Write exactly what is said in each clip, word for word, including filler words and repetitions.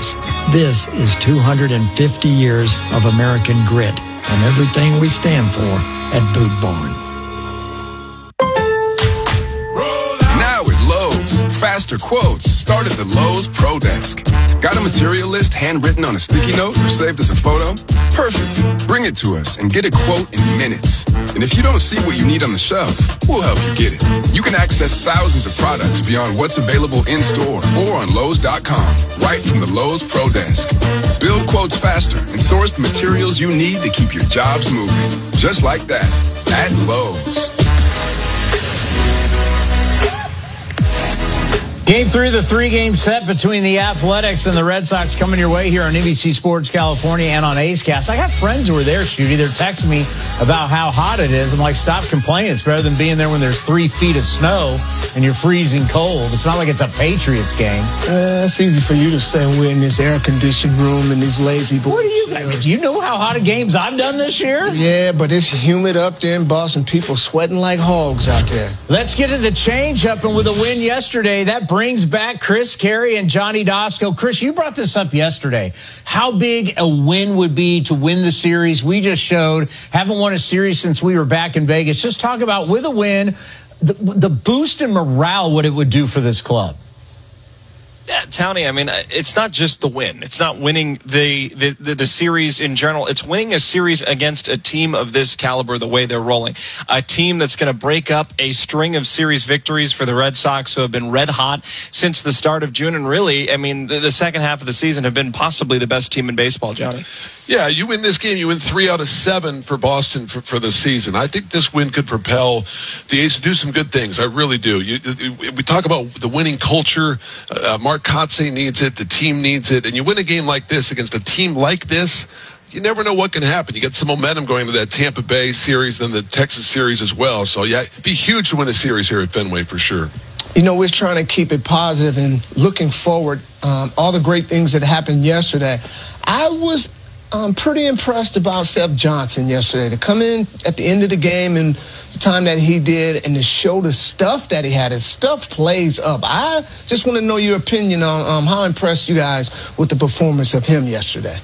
Lowe's. This is two hundred fifty years of American grit and everything we stand for at Boot Barn. Now at Lowe's, faster quotes start at the Lowe's Pro Desk. Got a material list handwritten on a sticky note or saved as a photo? Perfect. Bring it to us and get a quote in minutes. And if you don't see what you need on the shelf, we'll help you get it. You can access thousands of products beyond what's available in-store or on Lowe's dot com, right from the Lowe's Pro Desk. Build quotes faster and source the materials you need to keep your jobs moving. Just like that, at Lowe's. Game three of the three-game set between the Athletics and the Red Sox coming your way here on N B C Sports California and on A's Cast. I got friends who are there, Shooty. They're texting me about how hot it is. I'm like, stop complaining. It's better than being there when there's three feet of snow and you're freezing cold. It's not like it's a Patriots game. Uh, it's easy for you to say we're in this air-conditioned room and these lazy boys. What do you, I mean, do you know how hot of games I've done this year? Yeah, but it's humid up there in Boston. People sweating like hogs out there. Let's get to the change-up, and with a win yesterday, that brings back Chris Carey and Johnny Dosko. Chris, you brought this up yesterday. How big a win would be to win the series? We just showed, haven't won a series since we were back in Vegas. Just talk about, with a win, the, the boost in morale, what it would do for this club. Yeah, Townie, I mean, it's not just the win. It's not winning the, the, the, the series in general. It's winning a series against a team of this caliber, the way they're rolling. A team that's going to break up a string of series victories for the Red Sox, who have been red hot since the start of June. And really, I mean, the, the second half of the season have been possibly the best team in baseball, Johnny. Yeah, you win this game, you win three out of seven for Boston for, for the season. I think this win could propel the A's to do some good things. I really do. You, we talk about the winning culture. Uh, Mark Kotsay needs it. The team needs it. And you win a game like this against a team like this, you never know what can happen. You get some momentum going to that Tampa Bay series, then the Texas series as well. So, yeah, it'd be huge to win a series here at Fenway for sure. You know, we're trying to keep it positive and looking forward. Um, all the great things that happened yesterday. I was I'm pretty impressed about Seth Johnson yesterday to come in at the end of the game and the time that he did and to show the stuff that he had. His stuff plays up. I just want to know your opinion on um, how impressed you guys with the performance of him yesterday.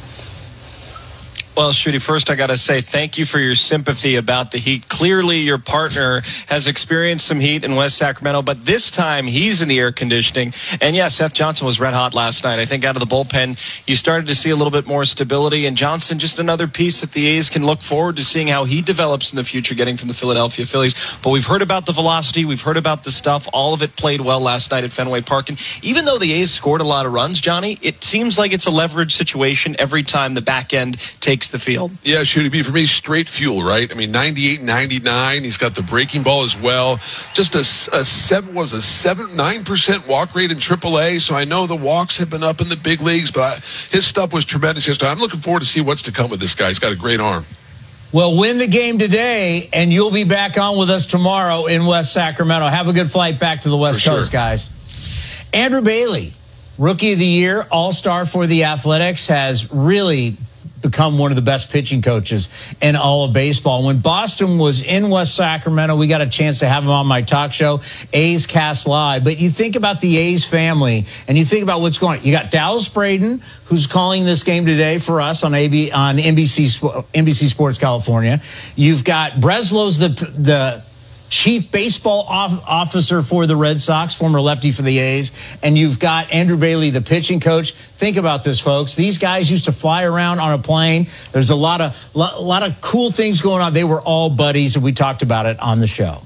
Well, Shooty, first I got to say thank you for your sympathy about the heat. Clearly, your partner has experienced some heat in West Sacramento, but this time he's in the air conditioning. And, yeah, Seth Johnson was red hot last night. I think out of the bullpen, you started to see a little bit more stability. And Johnson, just another piece that the A's can look forward to seeing how he develops in the future, getting from the Philadelphia Phillies. But we've heard about the velocity. We've heard about the stuff. All of it played well last night at Fenway Park. And even though the A's scored a lot of runs, Johnny, it seems like it's a leverage situation every time the back end takes the field. Yeah, Shooty B, for me, straight fuel, right? I mean, ninety-eight, ninety-nine. He's got the breaking ball as well. Just a, a seven, what was it, seven, nine percent walk rate in triple A. So I know the walks have been up in the big leagues, but I, his stuff was tremendous yesterday. I'm looking forward to see what's to come with this guy. He's got a great arm. Well, win the game today, and you'll be back on with us tomorrow in West Sacramento. Have a good flight back to the West For Coast, sure. guys. Andrew Bailey, Rookie of the Year, All-Star for the Athletics, has really become one of the best pitching coaches in all of baseball. When Boston was in West Sacramento, we got a chance to have him on my talk show, A's Cast Live. But you think about the A's family, and you think about what's going on. You got Dallas Braden, who's calling this game today for us on A B on N B C N B C Sports California. You've got Breslow's the the chief baseball officer for the Red Sox, former lefty for the A's, and you've got Andrew Bailey, the pitching coach. Think about this, folks. These guys used to fly around on a plane. There's a lot of a lot of cool things going on. They were all buddies, and we talked about it on the show.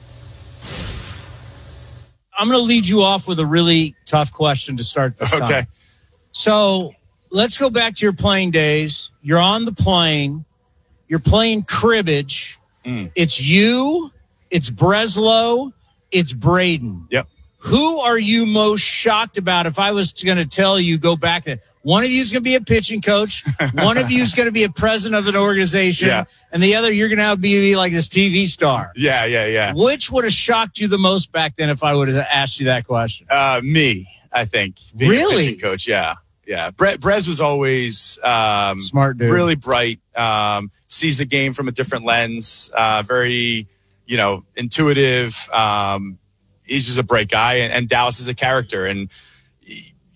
I'm going to lead you off with a really tough question to start this time. Okay. So let's go back to your playing days. You're on the plane. You're playing cribbage. Mm. It's you. It's Breslow. It's Braden. Yep. Who are you most shocked about? If I was going to tell you, go back there. One of you is going to be a pitching coach. One of you is going to be a president of an organization. Yeah. And the other, you're going to have be like this T V star. Yeah, yeah, yeah. Which would have shocked you the most back then if I would have asked you that question? Uh, me, I think. Being Really? a pitching coach, yeah. Yeah. Bre- Brez was always um, Smart dude. really bright, um, sees the game from a different lens, uh, very, you know, intuitive. Um, he's just a bright guy, and, and Dallas is a character. And,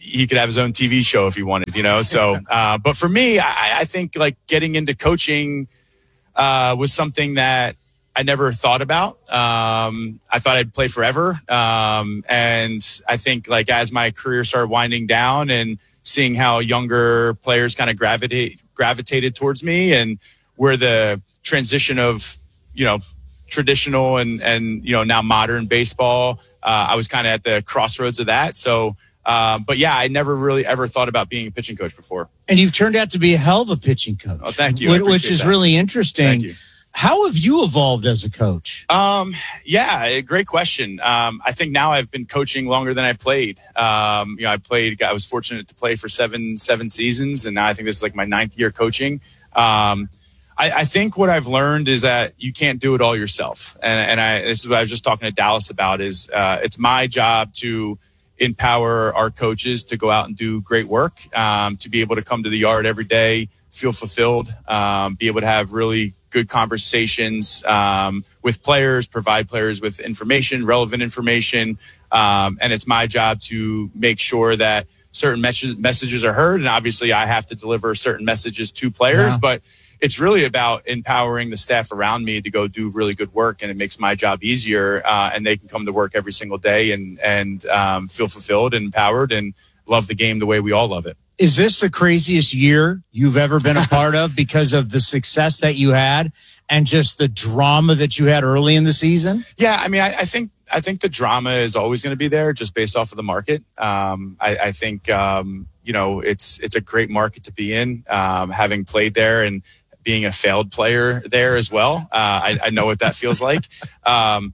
he could have his own T V show if he wanted, you know? So, uh, but for me, I, I think like getting into coaching, uh, was something that I never thought about. Um, I thought I'd play forever. Um, and I think like as my career started winding down and seeing how younger players kind of gravitate, gravitated towards me and where the transition of, you know, traditional and, and, you know, now modern baseball, uh, I was kind of at the crossroads of that. So, Um, but yeah, I never really ever thought about being a pitching coach before. And you've turned out to be a hell of a pitching coach. Oh, thank you. Which, which is that. really interesting. Thank you. How have you evolved as a coach? Um, yeah, great question. Um, I think now I've been coaching longer than I played. Um, you know, I played, I was fortunate to play for seven, seven seasons. And now I think this is like my ninth year coaching. Um, I, I think what I've learned is that you can't do it all yourself. And, and I, this is what I was just talking to Dallas about is, uh, it's my job to empower our coaches to go out and do great work, um, to be able to come to the yard every day, feel fulfilled, um, be able to have really good conversations um, with players, provide players with information, relevant information. Um, and it's my job to make sure that certain mes- messages are heard. And obviously I have to deliver certain messages to players, yeah. but it's really about empowering the staff around me to go do really good work, and it makes my job easier. Uh, and they can come to work every single day and and um, feel fulfilled and empowered and love the game the way we all love it. Is this the craziest year you've ever been a part of because of the success that you had and just the drama that you had early in the season? Yeah, I mean, I, I think I think the drama is always going to be there, just based off of the market. Um, I, I think um, you know it's it's a great market to be in, um, having played there and being a failed player there as well. Uh, I, I know what that feels like. Um,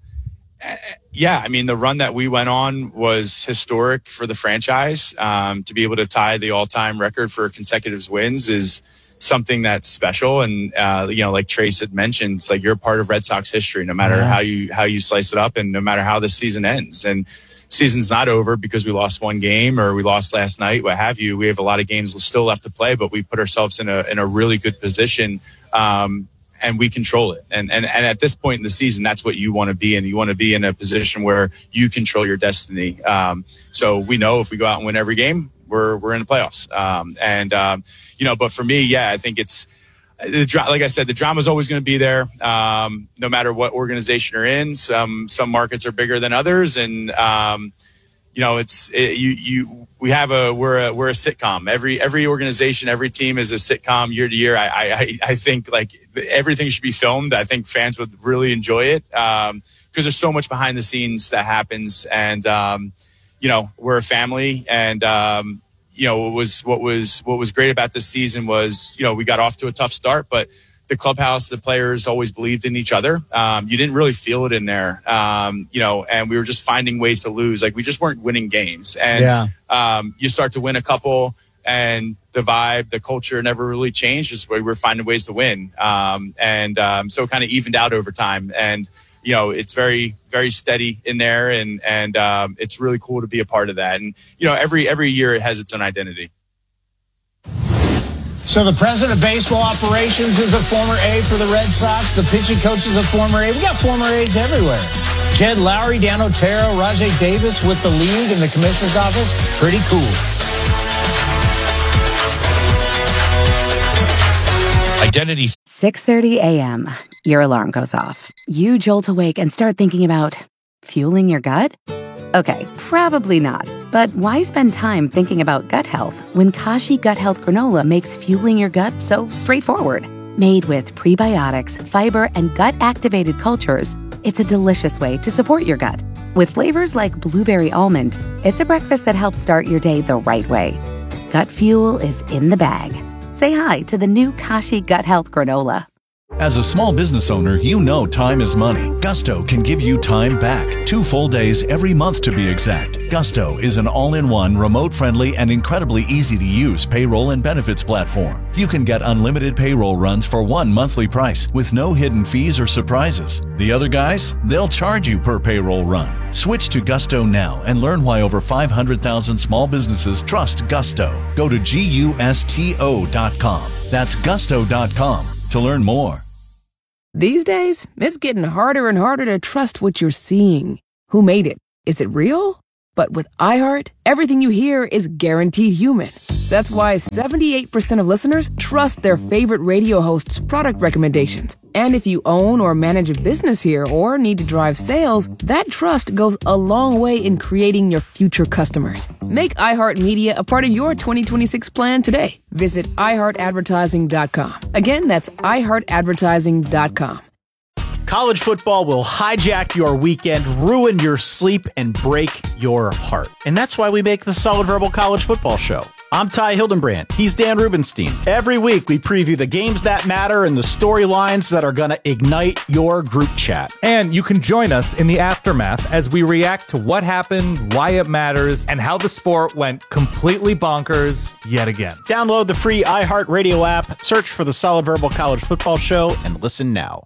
yeah, I mean, the run that we went on was historic for the franchise. Um, to be able to tie the all-time record for consecutive wins is something that's special. And, uh, you know, like Trace had mentioned, it's like you're part of Red Sox history, no matter yeah. how you, how you slice it up and no matter how the season ends. And season's not over because we lost one game or we lost last night, what have you. We have a lot of games still left to play, but we put ourselves in a in a really good position, um, and we control it. And, and and at this point in the season, that's what you want to be in. You want to be in a position where you control your destiny. Um, so we know if we go out and win every game, we're we're in the playoffs. Um, and um, you know, but for me, yeah, I think it's. The, like I said, the drama is always going to be there, um, no matter what organization you're in. Some some markets are bigger than others, and um, you know, it's it, you you we have a we're a we're a sitcom. Every every organization, every team is a sitcom year to year. I I I think like everything should be filmed. I think fans would really enjoy it because um, there's so much behind the scenes that happens, and um, you know, we're a family, and. Um, You know, what was what was what was great about this season was, you know, we got off to a tough start, but the clubhouse, the players always believed in each other. Um, you didn't really feel it in there, um, you know, and we were just finding ways to lose. Like we just weren't winning games, and yeah. um, you start to win a couple, and the vibe, the culture never really changed. Just we were finding ways to win, um, and um, so it kind of evened out over time. And you know, it's very, very steady in there, and and um, it's really cool to be a part of that. And you know, every every year it has its own identity. So the president of baseball operations is a former A for the Red Sox. The pitching coach is a former A. We got former A's everywhere. Jed Lowry, Dan Otero, Rajay Davis with the league and the commissioner's office. Pretty cool. Identity. six thirty a.m. Your alarm goes off. You jolt awake and start thinking about fueling your gut? Okay, probably not. But why spend time thinking about gut health when Kashi Gut Health Granola makes fueling your gut so straightforward? Made with prebiotics, fiber, and gut-activated cultures, it's a delicious way to support your gut. With flavors like blueberry almond, it's a breakfast that helps start your day the right way. Gut fuel is in the bag. Say hi to the new Kashi Gut Health Granola. As a small business owner, you know time is money. Gusto can give you time back. Two full days every month to be exact. Gusto is an all-in-one, remote-friendly, and incredibly easy-to-use payroll and benefits platform. You can get unlimited payroll runs for one monthly price with no hidden fees or surprises. The other guys, they'll charge you per payroll run. Switch to Gusto now and learn why over five hundred thousand small businesses trust Gusto. Go to gusto dot com. That's gusto dot com to learn more. These days, it's getting harder and harder to trust what you're seeing. Who made it? Is it real? But with iHeart, everything you hear is guaranteed human. That's why seventy-eight percent of listeners trust their favorite radio host's product recommendations. And if you own or manage a business here or need to drive sales, that trust goes a long way in creating your future customers. Make iHeartMedia a part of your twenty twenty-six plan today. Visit i heart advertising dot com. Again, that's i heart advertising dot com. College football will hijack your weekend, ruin your sleep, and break your heart. And that's why we make the Solid Verbal College Football Show. I'm Ty Hildenbrand. He's Dan Rubenstein. Every week, we preview the games that matter and the storylines that are going to ignite your group chat. And you can join us in the aftermath as we react to what happened, why it matters, and how the sport went completely bonkers yet again. Download the free iHeartRadio app, search for the Solid Verbal College Football Show, and listen now.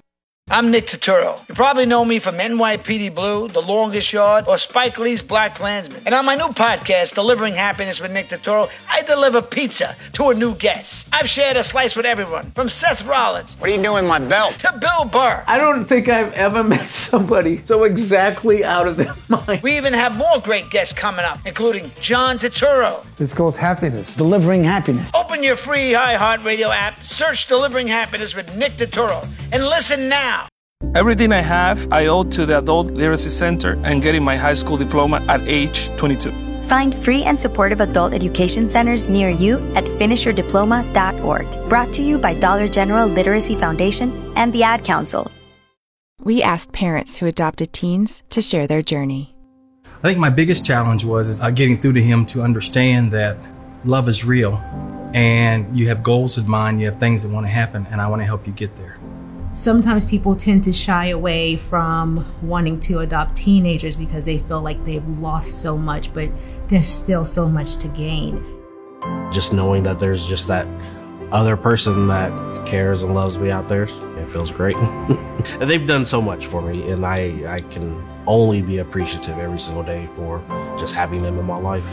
I'm Nick Turturro. You probably know me from N Y P D Blue, The Longest Yard, or Spike Lee's Black Klansman. And on my new podcast, Delivering Happiness with Nick Turturro, I deliver pizza to a new guest. I've shared a slice with everyone, from Seth Rollins. What are you doing with my belt? To Bill Burr. I don't think I've ever met somebody so exactly out of their mind. We even have more great guests coming up, including John Turturro. It's called Happiness. Delivering Happiness. Open your free iHeartRadio app, search Delivering Happiness with Nick Turturro, and listen now. Everything I have, I owe to the Adult Literacy Center and getting my high school diploma at age twenty-two. Find free and supportive adult education centers near you at finish your diploma dot org. Brought to you by Dollar General Literacy Foundation and the Ad Council. We asked parents who adopted teens to share their journey. I think my biggest challenge was is, uh, getting through to him to understand that love is real and you have goals in mind, you have things that want to happen, and I want to help you get there. Sometimes people tend to shy away from wanting to adopt teenagers because they feel like they've lost so much, but there's still so much to gain. Just knowing that there's just that other person that cares and loves me out there, it feels great. And they've done so much for me, and I, I can only be appreciative every single day for just having them in my life.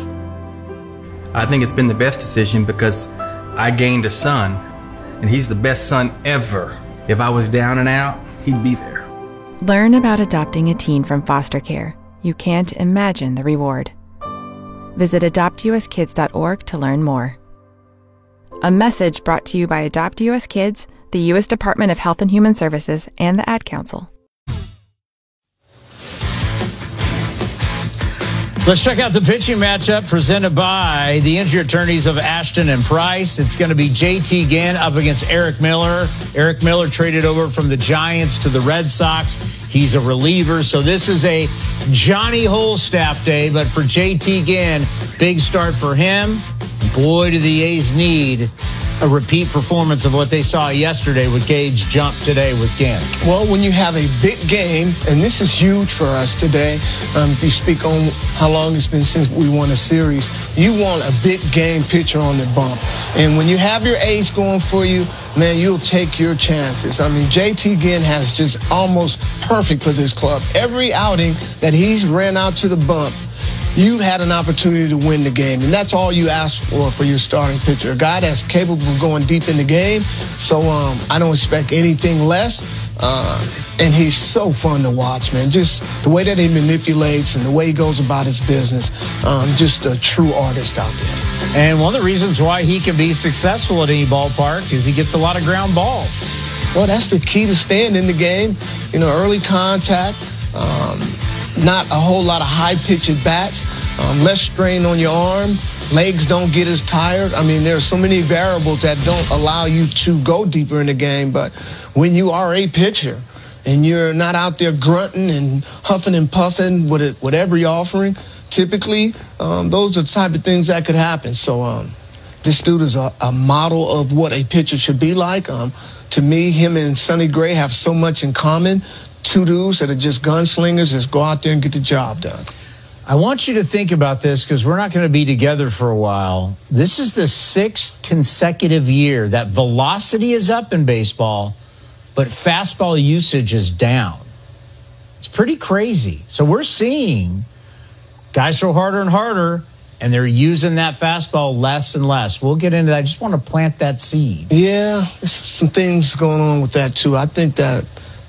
I think it's been the best decision because I gained a son, and he's the best son ever. If I was down and out, he'd be there. Learn about adopting a teen from foster care. You can't imagine the reward. Visit adopt u s kids dot org to learn more. A message brought to you by Adopt U S Kids, the U S Department of Health and Human Services, and the Ad Council. Let's check out the pitching matchup presented by the injury attorneys of Ashton and Price. It's going to be J T Ginn up against Eric Miller. Eric Miller traded over from the Giants to the Red Sox. He's a reliever, so this is a Johnny Holstaff day, but for J T Ginn, big start for him. Boy, do the A's need a repeat performance of what they saw yesterday with Gage jump today with Ginn. Well, when you have a big game, and this is huge for us today, um, if you speak on how long it's been since we won a series, you want a big game pitcher on the bump. And when you have your ace going for you, man, you'll take your chances. I mean, J T Ginn has just almost perfect for this club. Every outing that he's ran out to the bump, you had an opportunity to win the game, and that's all you ask for for your starting pitcher, a guy that's capable of going deep in the game. So um, I don't expect anything less, uh, and he's so fun to watch, man. Just the way that he manipulates and the way he goes about his business, um, just a true artist out there. And one of the reasons why he can be successful at any ballpark is he gets a lot of ground balls. Well, that's the key to staying in the game. You know, early contact, um, not a whole lot of high-pitched at-bats, um, less strain on your arm, legs don't get as tired. I mean, there are so many variables that don't allow you to go deeper in the game, but when you are a pitcher and you're not out there grunting and huffing and puffing with it, whatever you're offering, typically um, those are the type of things that could happen. So um, this dude is a, a model of what a pitcher should be like. Um, to me, him and Sonny Gray have so much in common. Two dudes that are just gunslingers, just go out there and get the job done. I want you to think about this because we're not going to be together for a while. This is the sixth consecutive year that velocity is up in baseball, but fastball usage is down. It's pretty crazy. So we're seeing guys throw harder and harder, and they're using that fastball less and less. We'll get into that. I just want to plant that seed. Yeah, there's some things going on with that, too. I think that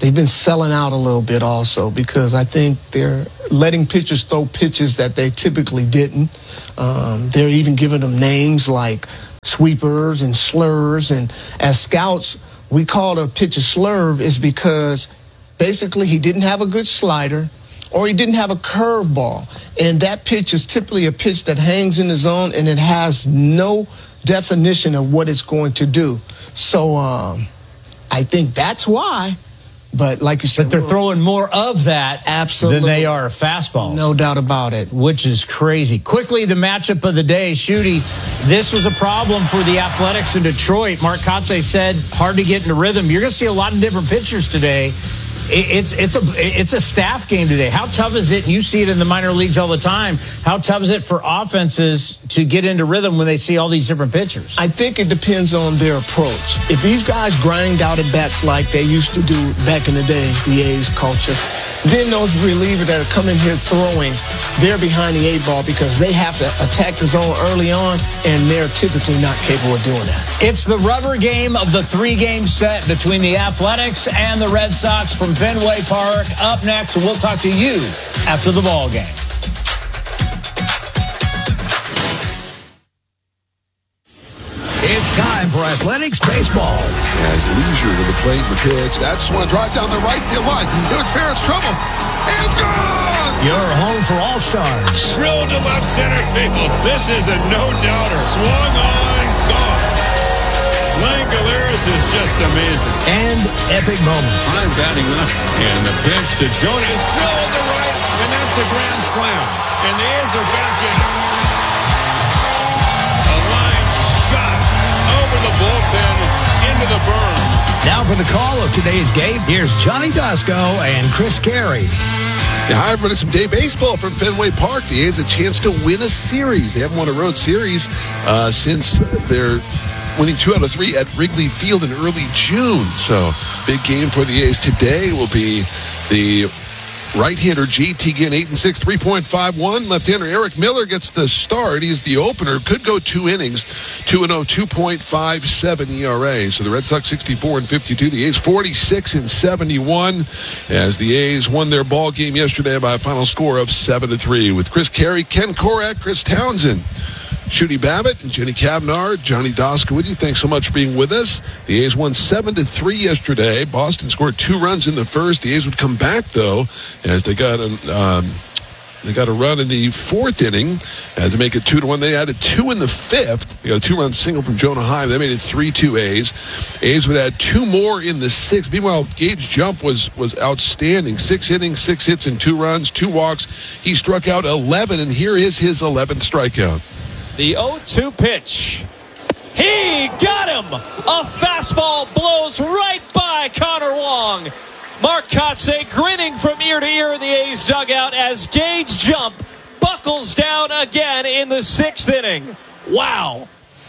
they've been selling out a little bit also because I think they're letting pitchers throw pitches that they typically didn't. Um, they're even giving them names like sweepers and slurs. And as scouts, we call a pitch a slurve is because basically he didn't have a good slider or he didn't have a curveball. And that pitch is typically a pitch that hangs in the zone and it has no definition of what it's going to do. So um, I think that's why. But like you said, but they're throwing more of that absolutely than they are fastballs. No doubt about it. Which is crazy. Quickly, the matchup of the day, Shooty. This was a problem for the Athletics in Detroit. Mark Kotsay said hard to get into rhythm. You're going to see a lot of different pitchers today. It's it's a it's a staff game today. How tough is it? You see it in the minor leagues all the time. How tough is it for offenses to get into rhythm when they see all these different pitchers? I think it depends on their approach. If these guys grind out at bats like they used to do back in the day, the A's culture, then those relievers that are coming here throwing, they're behind the eight ball because they have to attack the zone early on, and they're typically not capable of doing that. It's the rubber game of the three-game set between the Athletics and the Red Sox from Fenway Park. Up next, and we'll talk to you after the ball game. It's time for Athletics Baseball. As leisure to the plate, the pitch. That's one drive down the right field line. It's fair, it's trouble. It's gone! Your home for All-Stars. Drilled to left center field. This is a no-doubter. Swung on, gone. Langoliris is just amazing. And epic moments. I'm batting up. And the pitch to Jonas. Drilled to right, and that's a grand slam. And the A's are back in. A line shot over the bullpen into the berm. Now for the call of today's game, here's Johnny Dasco and Chris Carey. Yeah, hi, everybody. Some day baseball from Fenway Park. The A's a chance to win a series. They haven't won a road series uh, since their winning two out of three at Wrigley Field in early June. So, big game for the A's today will be the right-hander J T Ginn, eight and six, three point five one. Left-hander Eric Miller gets the start. He's the opener. Could go two innings. two and oh, two point five seven E R A. So the Red Sox sixty-four and fifty-two. The A's forty-six and seventy-one. As the A's won their ball game yesterday by a final score of seven to three. With Chris Carey, Ken Korak, Chris Townsend, Shooty Babbitt, and Jenny Cavnar. Johnny Dasco with you. Thanks so much for being with us. The A's won seven to three yesterday. Boston scored two runs in the first. The A's would come back, though, as they got an, um, they got a run in the fourth inning uh, to make it two to one. They added two in the fifth. They got a two-run single from Jonah Heim. They made it three two A's. A's would add two more in the sixth. Meanwhile, Gage Jump was was outstanding. Six innings, six hits, and two runs, two walks. He struck out eleven, and here is his eleventh strikeout. The oh two pitch. He got him! A fastball blows right by Connor Wong. Mark Kotsay grinning from ear to ear in the A's dugout as Gage Jump buckles down again in the sixth inning. Wow.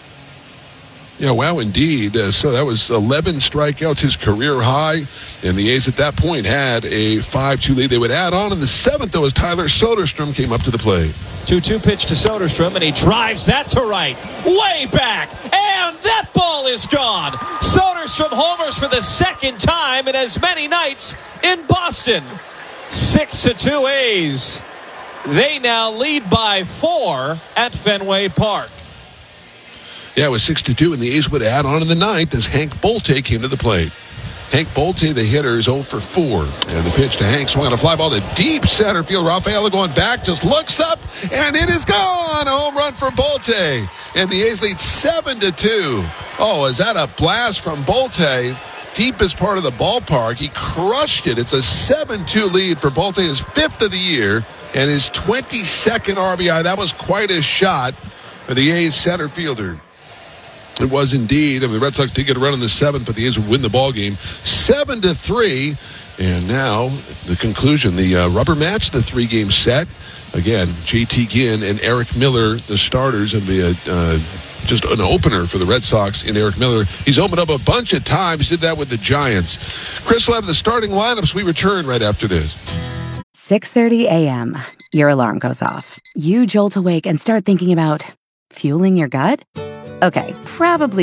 Yeah, wow, indeed. Uh, so that was eleven strikeouts, his career high. And the A's at that point had a five two lead. They would add on in the seventh, though, as Tyler Soderstrom came up to the plate. two two pitch to Soderstrom, and he drives that to right. Way back. And that ball is gone. Soderstrom homers for the second time in as many nights in Boston. Six to two A's. They now lead by four at Fenway Park. Yeah, it was six to two, and the A's would add on in the ninth as Hank Bolte came to the plate. Hank Bolte, the hitter, is oh for four. And the pitch to Hank swung on a fly ball to deep center field. Rafaela going back, just looks up, and it is gone. A home run for Bolte. And the A's lead seven to two. Oh, is that a blast from Bolte? Deepest part of the ballpark. He crushed it. It's a seven two lead for Bolte, his fifth of the year, and his twenty-second R B I. That was quite a shot for the A's center fielder. It was indeed. I mean, the Red Sox did get a run in the seventh, but the A's would win the ball game seven to three. And now the conclusion, the uh, rubber match, the three-game set. Again, J T Ginn and Eric Miller, the starters, and be a uh, just an opener for the Red Sox in Eric Miller. He's opened up a bunch of times. Did that with the Giants. Chris will have the starting lineups. We return right after this. six thirty a.m. Your alarm goes off. You jolt awake and start thinking about fueling your gut? Okay, probably not.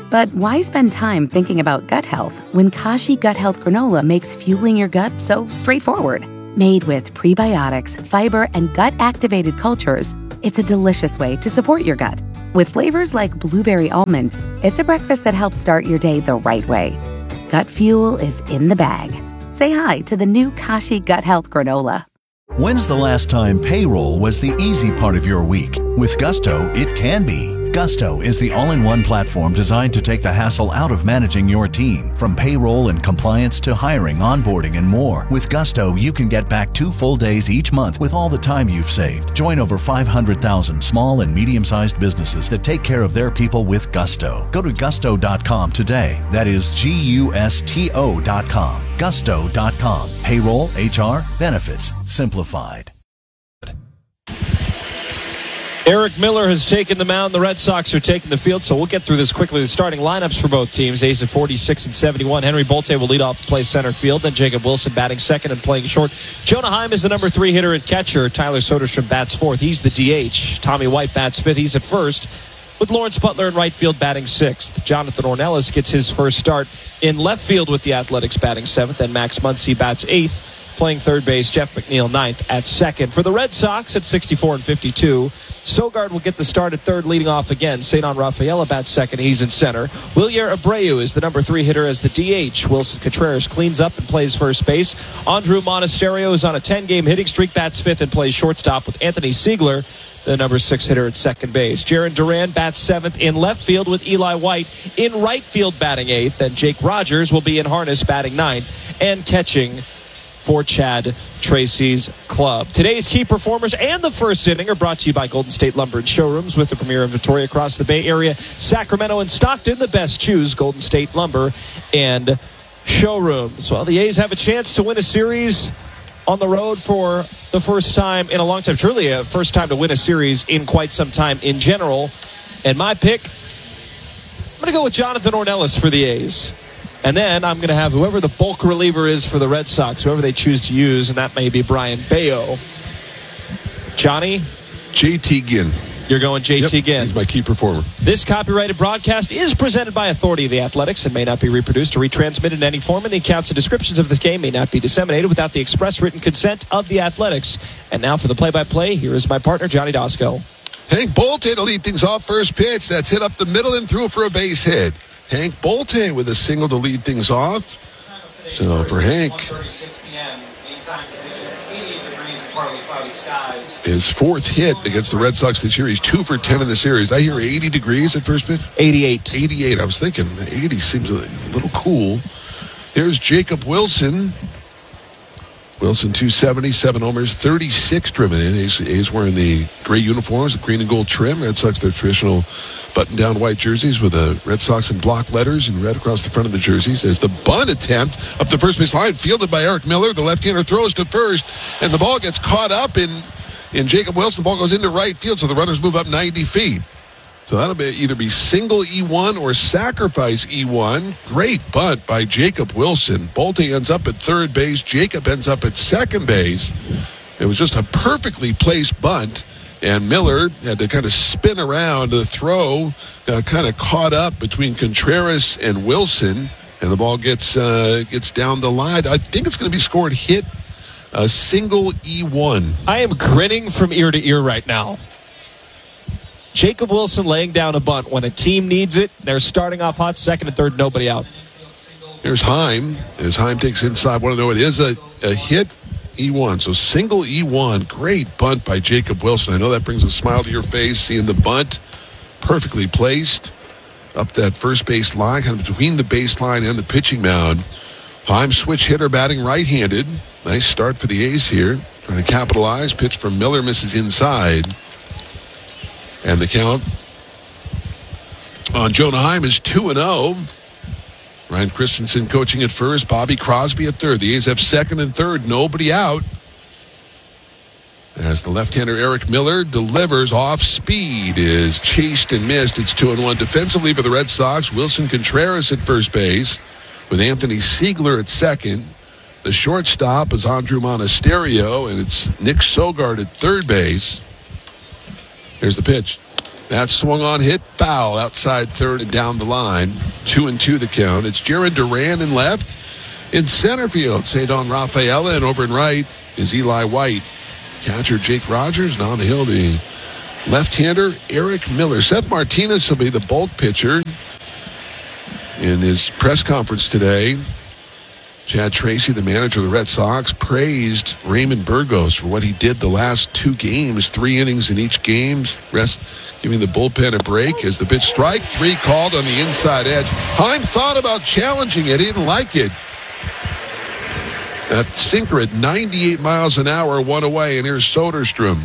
But why spend time thinking about gut health when Kashi Gut Health Granola makes fueling your gut so straightforward? Made with prebiotics, fiber, and gut-activated cultures, it's a delicious way to support your gut. With flavors like blueberry almond, it's a breakfast that helps start your day the right way. Gut fuel is in the bag. Say hi to the new Kashi Gut Health Granola. When's the last time payroll was the easy part of your week? With Gusto, it can be. Gusto is the all-in-one platform designed to take the hassle out of managing your team. From payroll and compliance to hiring, onboarding, and more. With Gusto, you can get back two full days each month with all the time you've saved. Join over five hundred thousand small and medium-sized businesses that take care of their people with Gusto. Go to gusto dot com today. That is G U S T O dot com. gusto dot com. Payroll, H R, benefits, simplified. Eric Miller has taken the mound. The Red Sox are taking the field, so we'll get through this quickly. The starting lineups for both teams. A's at forty-six and seventy-one. Henry Bolte will lead off to play center field. Then Jacob Wilson batting second and playing short. Jonah Heim is the number three hitter at catcher. Tyler Soderstrom bats fourth. He's the D H. Tommy White bats fifth. He's at first, with Lawrence Butler in right field batting sixth. Jonathan Ornelas gets his first start in left field with the Athletics batting seventh. And Max Muncy bats eighth. Playing third base, Jeff McNeil ninth at second. For the Red Sox at sixty-four and fifty-two, Sogard will get the start at third, leading off again. Cedar Rafaela bats second. He's in center. Wilyer Abreu is the number three hitter as the D H. Wilson Contreras cleans up and plays first base. Andrew Monasterio is on a ten-game hitting streak, bats fifth and plays shortstop with Anthony Siegler, the number six hitter at second base. Jaron Duran bats seventh in left field with Eli White in right field batting eighth. And Jake Rogers will be in harness batting ninth and catching for Chad Tracy's club. Today's key performers and the first inning are brought to you by Golden State Lumber and Showrooms, with the premier inventory across the Bay Area, Sacramento, and Stockton. The best choose Golden State Lumber and Showrooms. Well, the A's have a chance to win a series on the road for the first time in a long time. Truly a first time to win a series in quite some time in general. And my pick, I'm going to go with Jonathan Ornelas for the A's. And then I'm going to have whoever the bulk reliever is for the Red Sox, whoever they choose to use, and that may be Brian Bayo. Johnny? J T Ginn. You're going J T Yep, Ginn. he's my key performer. This copyrighted broadcast is presented by authority of the Athletics and may not be reproduced or retransmitted in any form, and the accounts and descriptions of this game may not be disseminated without the express written consent of the Athletics. And now for the play-by-play, here is my partner, Johnny Dosco. Hank Bolte to lead things off. First pitch. That's hit up the middle and through for a base hit. Hank Bolte with a single to lead things off. So for Hank, his fourth hit against the Red Sox this year. He's two for ten in the series. I hear eighty degrees at first pitch. eighty-eight. eighty-eight. I was thinking eighty seems a little cool. Here's Jacob Wilson. Wilson, two seventy-seven homers, thirty-six driven in. He's, he's wearing the gray uniforms, the green and gold trim. Red Sox, their traditional button-down white jerseys with the Red Sox in block letters and red across the front of the jerseys. As the bunt attempt up the first base line, fielded by Eric Miller. The left-hander throws to first, and the ball gets caught up in, in Jacob Wilson. The ball goes into right field, so the runners move up ninety feet. So that'll be either be single E one or sacrifice E one. Great bunt by Jacob Wilson. Bolte ends up at third base. Jacob ends up at second base. It was just a perfectly placed bunt, and Miller had to kind of spin around. The throw uh, kind of caught up between Contreras and Wilson, and the ball gets uh, gets down the line. I think it's going to be scored hit a single E one. I am grinning from ear to ear right now. Jacob Wilson laying down a bunt when a team needs it. They're starting off hot, second and third, nobody out. Here's Heim. As Heim takes inside, want to know it is a, a hit E one. So single E one. Great bunt by Jacob Wilson. I know that brings a smile to your face, seeing the bunt perfectly placed up that first base line, kind of between the baseline and the pitching mound. Heim, switch hitter, batting right-handed. Nice start for the A's here. Trying to capitalize. Pitch from Miller, misses inside. And the count on Jonah Heim is two and oh. Ryan Christensen coaching at first. Bobby Crosby at third. The A's have second and third. Nobody out. As the left-hander Eric Miller delivers off speed, is chased and missed. It's two and one. Defensively for the Red Sox, Wilson Contreras at first base with Anthony Siegler at second. The shortstop is Andrew Monasterio, and it's Nick Sogard at third base. Here's the pitch. That swung on, hit, foul outside third and down the line. Two and two the count. It's Jaron Duran in left. In center field, Cedon Rafaela, and over in right is Eli White. Catcher Jake Rogers, and on the hill, the left-hander Eric Miller. Seth Martinez will be the bulk pitcher in his press conference today. Chad Tracy, the manager of the Red Sox, praised Raymond Burgos for what he did the last two games, three innings in each game, rest giving the bullpen a break as the pitch strike, three called on the inside edge. Heim thought about challenging it. He didn't like it. That sinker at ninety-eight miles an hour, one away, and here's Soderstrom.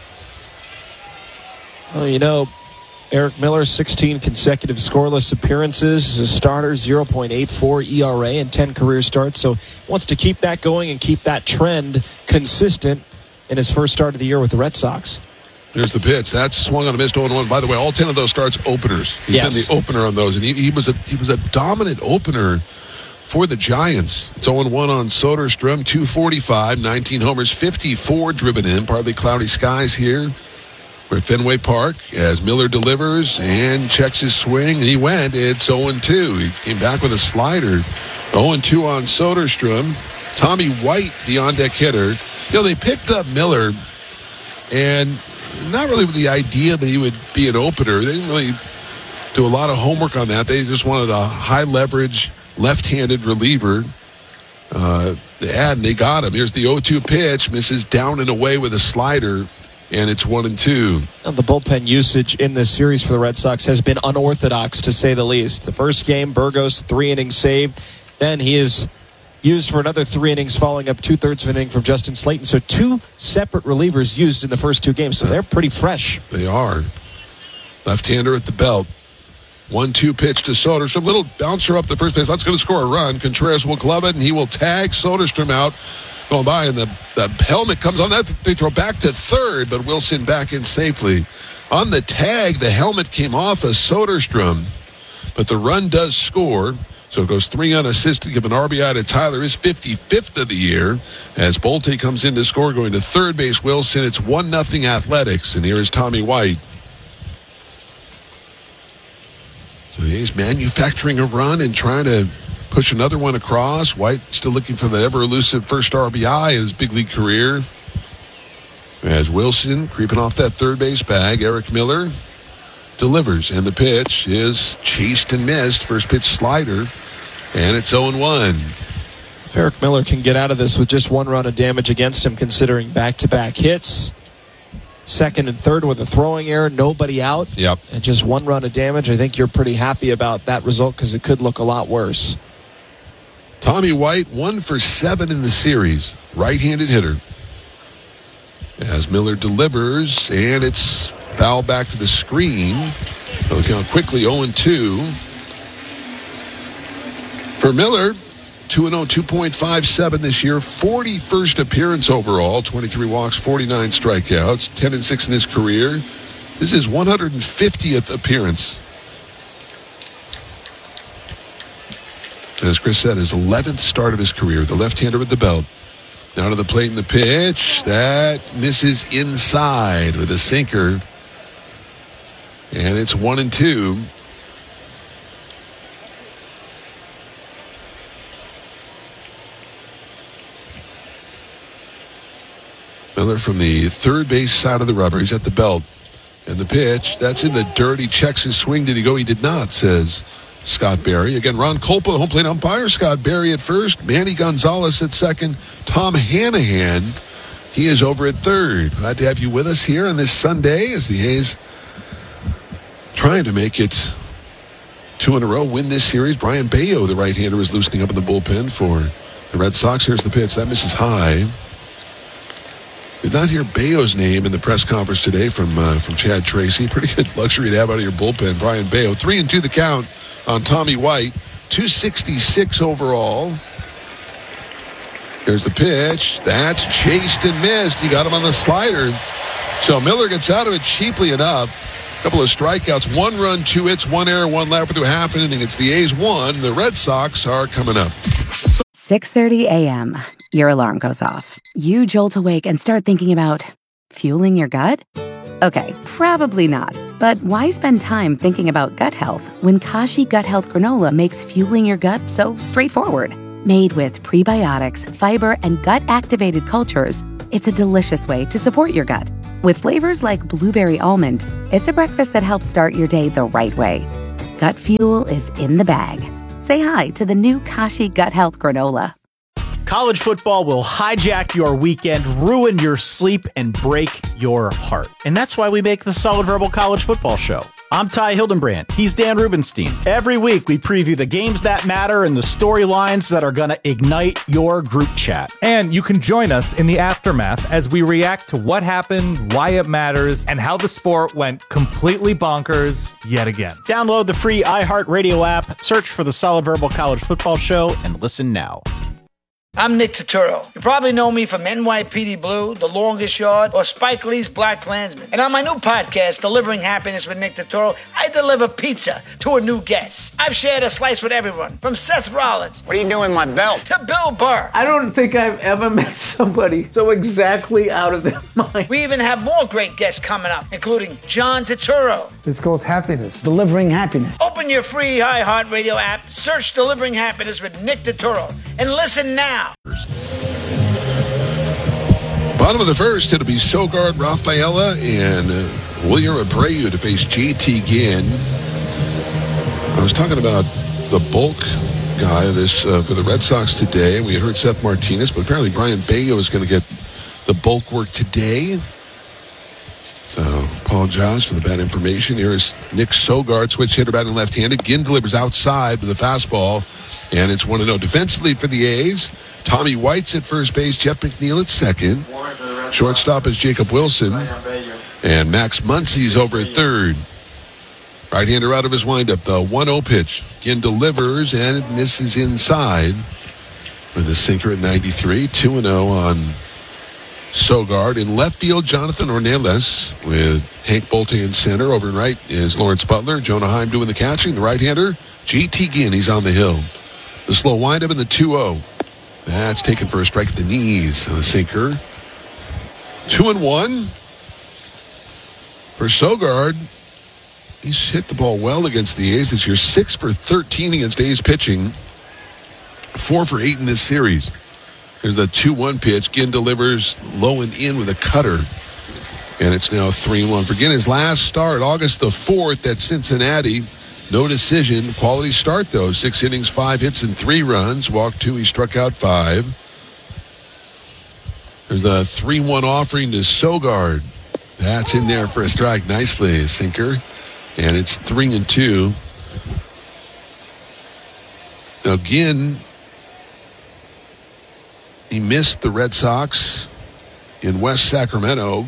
Well, you know, Eric Miller, sixteen consecutive scoreless appearances as a starter, zero point eight four E R A and ten career starts. So wants to keep that going and keep that trend consistent in his first start of the year with the Red Sox. Here's the pitch. That's swung on a missed oh one. By the way, all ten of those starts openers. He's yes. been the opener on those, and he, he was a he was a dominant opener for the Giants. It's oh one on Soderstrom, two forty-five, nineteen homers, fifty-four driven in. Partly cloudy skies here. We're at Fenway Park as Miller delivers and checks his swing, and he went. It's oh two. He came back with a slider. oh two on Soderstrom. Tommy White, the on-deck hitter. You know, they picked up Miller, and not really with the idea that he would be an opener. They didn't really do a lot of homework on that. They just wanted a high-leverage, left-handed reliever. Uh, they had, and they got him. Here's the oh two pitch. Misses down and away with a slider. And it's one and two. And the bullpen usage in this series for the Red Sox has been unorthodox, to say the least. The first game, Burgos, three innings saved. Then he is used for another three innings, following up two-thirds of an inning from Justin Slayton. So two separate relievers used in the first two games. So they're pretty fresh. They are. Left-hander at the belt. one two pitch to Soderstrom. Little bouncer up the first base. That's going to score a run. Contreras will glove it, and he will tag Soderstrom out. Going by, and the, the helmet comes on that. They throw back to third, but Wilson back in safely. On the tag, the helmet came off of Soderstrom, but the run does score. So it goes three unassisted, give an R B I to Tyler, his fifty-fifth of the year. As Bolte comes in to score, going to third base, Wilson. It's one nothing Athletics, and here is Tommy White. So he's manufacturing a run and trying to push another one across. White still looking for the ever-elusive first R B I in his big league career. As Wilson creeping off that third base bag, Eric Miller delivers, and the pitch is chased and missed. First pitch slider, and it's oh one. If Eric Miller can get out of this with just one run of damage against him, considering back-to-back hits, second and third with a throwing error, nobody out, yep, and just one run of damage, I think you're pretty happy about that result because it could look a lot worse. Tommy White, one for seven in the series. Right-handed hitter. As Miller delivers, and it's fouled back to the screen. They'll count quickly, oh two. For Miller, two and oh, two point five seven this year. forty-first appearance overall. twenty-three walks, forty-nine strikeouts. ten and six in his career. This is his one hundred fiftieth appearance. As Chris said, his eleventh start of his career. The left-hander with the belt. Down to the plate in the pitch. That misses inside with a sinker. And it's one and two. Miller from the third base side of the rubber. He's at the belt. And the pitch, that's in the dirt. He checks his swing. Did he go? He did not, says Scott Berry. Again, Ron Kolpa, the home plate umpire. Scott Berry at first. Manny Gonzalez at second. Tom Hanahan, he is over at third. Glad to have you with us here on this Sunday as the A's trying to make it two in a row, win this series. Brian Bayo, the right-hander, is loosening up in the bullpen for the Red Sox. Here's the pitch. That misses high. Did not hear Bayo's name in the press conference today from uh, from Chad Tracy. Pretty good luxury to have out of your bullpen, Brian Bayo. Three and two the count on Tommy White. two sixty-six overall. There's the pitch. That's chased and missed. He got him on the slider. So Miller gets out of it cheaply enough. A couple of strikeouts, one run, two hits, one error, one left through half an inning. It's the A's one. The Red Sox are coming up. six thirty a.m. Your alarm goes off. You jolt awake and start thinking about fueling your gut? Okay, probably not. But why spend time thinking about gut health when Kashi Gut Health Granola makes fueling your gut so straightforward? Made with prebiotics, fiber, and gut-activated cultures, it's a delicious way to support your gut. With flavors like blueberry almond, it's a breakfast that helps start your day the right way. Gut fuel is in the bag. Say hi to the new Kashi Gut Health Granola. College football will hijack your weekend, ruin your sleep, and break your heart. And that's why we make the Solid Verbal College Football Show. I'm Ty Hildenbrand. He's Dan Rubenstein. Every week, we preview the games that matter and the storylines that are going to ignite your group chat. And you can join us in the aftermath as we react to what happened, why it matters, and how the sport went completely bonkers yet again. Download the free iHeartRadio app, search for the Solid Verbal College Football Show, and listen now. I'm Nick Turturro. You probably know me from N Y P D Blue, The Longest Yard, or Spike Lee's Black Klansman. And on my new podcast, Delivering Happiness with Nick Turturro, I deliver pizza to a new guest. I've shared a slice with everyone, from Seth Rollins. What are you doing with my belt? To Bill Burr. I don't think I've ever met somebody so exactly out of their mind. We even have more great guests coming up, including John Turturro. It's called happiness. Delivering happiness. Open your free iHeartRadio app, search Delivering Happiness with Nick Turturro, and listen now. Bottom of the first, it'll be Sogard, Rafaela, and uh, William Abreu to face J T Ginn. I was talking about the bulk guy this uh, for the Red Sox today. We had heard Seth Martinez, but apparently Brian Bayo is going to get the bulk work today. So, apologize for the bad information. Here is Nick Sogard, switch hitter, batting left-handed. Ginn delivers outside with a fastball, and it's one to oh. Defensively for the A's, Tommy White's at first base, Jeff McNeil at second. Shortstop is Jacob Wilson, and Max Muncy's over at third. Right-hander out of his windup, the one oh pitch. Ginn delivers, and it misses inside with a sinker at ninety-three. two and oh on Sogard. In left field, Jonathan Ornelas with Hank Bolte in center. Over in right is Lawrence Butler. Jonah Heim doing the catching. The right-hander, J T Ginn, he's on the hill. The slow windup in the two oh. That's taken for a strike at the knees on the sinker. Two and one for Sogard. He's hit the ball well against the A's this year. Six for thirteen against A's pitching. Four for eight in this series. There's the two one pitch. Ginn delivers low and in with a cutter. And it's now three and one. For Ginn, his last start, August the fourth at Cincinnati. No decision. Quality start, though. Six innings, five hits, and three runs. Walked two. He struck out five. There's the three one offering to Sogard. That's in there for a strike nicely. A sinker. And it's three and two. Now, Ginn, he missed the Red Sox in West Sacramento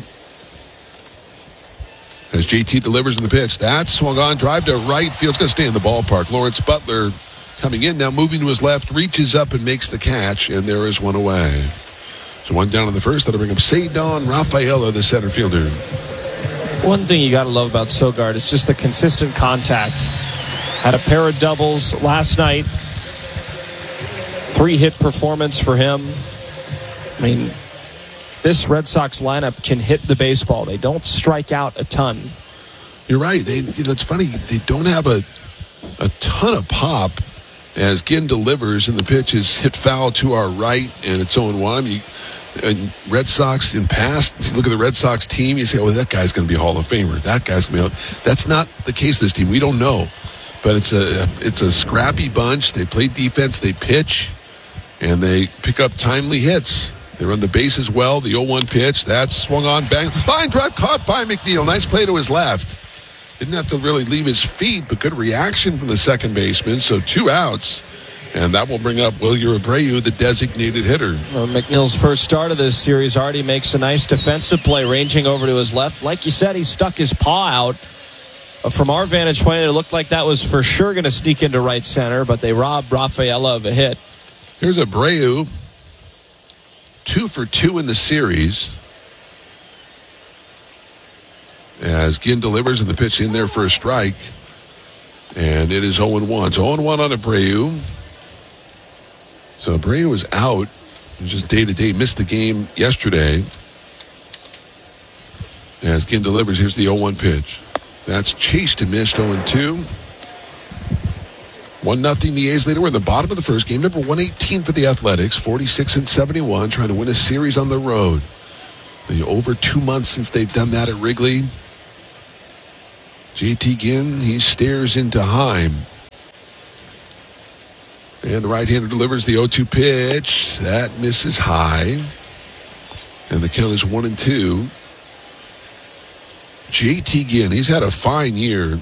as J T delivers in the pitch. That swung on, drive to right field. It's going to stay in the ballpark. Lawrence Butler coming in now, moving to his left, reaches up and makes the catch, and there is one away. So one down in the first. That'll bring up Cedon Rafaela, the center fielder. One thing you got to love about Sogard is just the consistent contact. Had a pair of doubles last night. Three-hit performance for him. I mean, this Red Sox lineup can hit the baseball. They don't strike out a ton. You're right. They, you know, it's funny. They don't have a a ton of pop as Ginn delivers, and the pitch is hit foul to our right, and it's oh and one. I mean, and Red Sox in past, if you look at the Red Sox team, you say, oh, that guy's going to be a Hall of Famer. That guy's going to be. That's not the case of this team. We don't know. But it's a it's a scrappy bunch. They play defense, they pitch, and they pick up timely hits. They run the bases well. The oh one pitch, that's swung on, bang. Line drive caught by McNeil. Nice play to his left. Didn't have to really leave his feet, but good reaction from the second baseman. So two outs, and that will bring up Wilyer Abreu, the designated hitter. Well, McNeil's first start of this series already makes a nice defensive play, ranging over to his left. Like you said, he stuck his paw out. From our vantage point, it looked like that was for sure going to sneak into right center, but they robbed Rafaela of a hit. Here's Abreu, two for two in the series. As Ginn delivers and the pitch in there for a strike. And it is oh and one. So oh and one on Abreu. So Abreu was out. He was just day-to-day. Missed the game yesterday. As Ginn delivers, here's the oh one pitch. That's chased and missed, oh and two. one nothing the A's leader. We're in the bottom of the first game. Number one eighteen for the Athletics, forty-six and seventy-one, trying to win a series on the road. Over two months since they've done that at Wrigley. J T Ginn, he stares into Heim. And the right-hander delivers the oh two pitch. That misses high. And the count is one and two. J T Ginn, he's had a fine year.